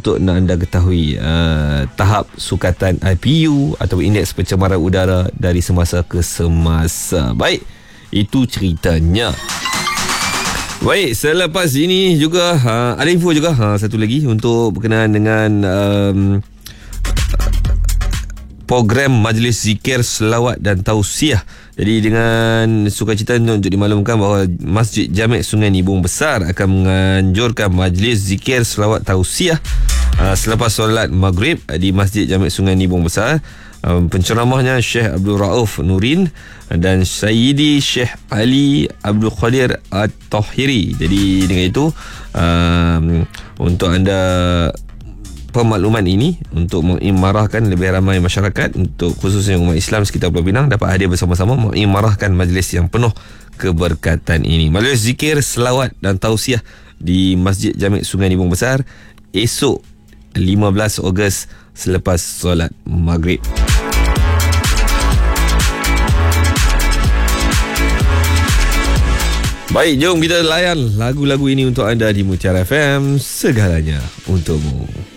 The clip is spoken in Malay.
untuk nak anda ketahui tahap sukatan IPU atau indeks pencemaran udara dari semasa ke semasa. Baik, itu ceritanya. Baik, selepas ini juga ada info juga satu lagi untuk berkenaan dengan program Majlis Zikir, Selawat dan Tausiah. Jadi dengan sukacita untuk dimaklumkan bahawa Masjid Jamek Sungai Nibung Besar akan menganjurkan Majlis Zikir, Selawat, Tausiah selepas solat Maghrib di Masjid Jamek Sungai Nibung Besar. Penceramahnya Syekh Abdul Rauf Nurin dan Sayyidi Syekh Ali Abdul Qadir At-Tahiri. Jadi dengan itu untuk anda pemakluman ini untuk mengimarahkan lebih ramai masyarakat, untuk khususnya umat Islam sekitar Pulau Pinang dapat hadir bersama-sama mengimarahkan majlis yang penuh keberkatan ini. Majlis Zikir, Selawat dan Tausiah di Masjid Jamek Sungai Nibung Besar esok 15 Ogos selepas solat Maghrib. Baik, jom kita layan lagu-lagu ini untuk anda di Mutiara FM, segalanya untukmu.